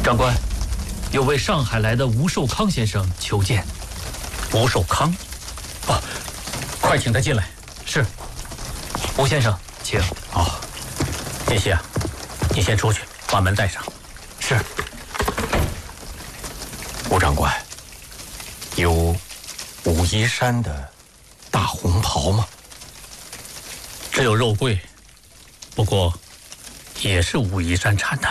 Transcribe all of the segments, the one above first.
长官，有位上海来的吴寿康先生求见。 吴寿康？哦，快请他进来。 是。吴先生，请。 哦，叶希啊，你先出去，把门带上。 是。 吴长官，有武夷山的大红袍吗？ 只有肉桂，不过也是武夷山产的。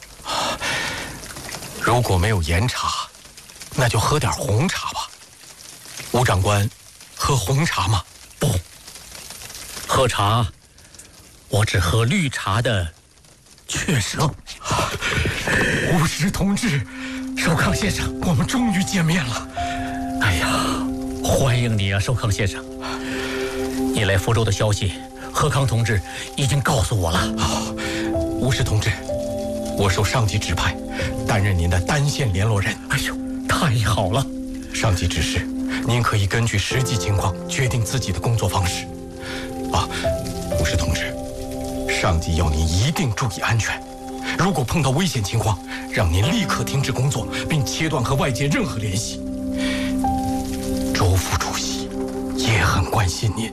如果没有岩茶，那就喝点红茶吧。吴长官，喝红茶吗？ 不，喝茶，我只喝绿茶的雀舌。 吴石同志，寿康先生，我们终于见面了。 哎呀，欢迎你啊，寿康先生。你来福州的消息，贺康同志已经告诉我了。 吴石同志，我受上级指派，担任您的单线联络人。 哎呦，太好了！ 上级指示，您可以根据实际情况决定自己的工作方式。吴石同志，上级要您一定注意安全。如果碰到危险情况，让您立刻停止工作，并切断和外界任何联系。周副主席也很关心您。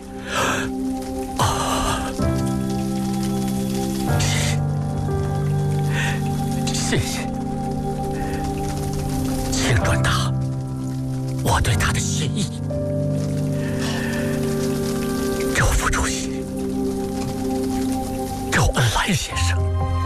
谢谢，请转达我对他的谢意。周副主席，周恩来先生。